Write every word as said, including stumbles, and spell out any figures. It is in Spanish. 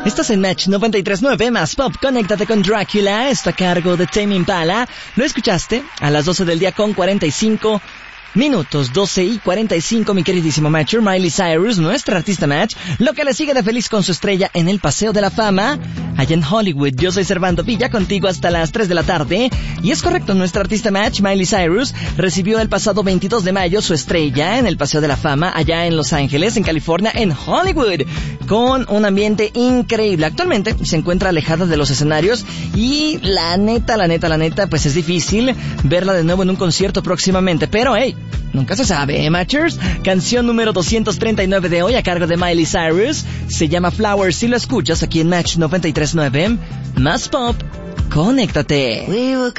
Estás en Match noventa y tres punto nueve más Pop. Conéctate con Drácula. Está a cargo de Tame Impala. Lo escuchaste a las doce del día con cuarenta y cinco minutos. doce y cuarenta y cinco, mi queridísimo Matcher. Miley Cyrus, nuestra artista Match, lo que le sigue de feliz con su estrella en el Paseo de la Fama, allá en Hollywood. Yo soy Servando Villa, contigo hasta las tres de la tarde. Y es correcto, nuestra artista Match, Miley Cyrus, recibió el pasado veintidós de mayo su estrella en el Paseo de la Fama, allá en Los Ángeles, en California, en Hollywood, con un ambiente increíble. Actualmente se encuentra alejada de los escenarios y la neta, la neta, la neta, pues es difícil verla de nuevo en un concierto próximamente. Pero, hey, nunca se sabe, ¿eh, Matchers? Canción número doscientos treinta y nueve de hoy a cargo de Miley Cyrus. Se llama Flowers. Si lo escuchas aquí en Match noventa y tres punto nueve. Más Pop. Conéctate.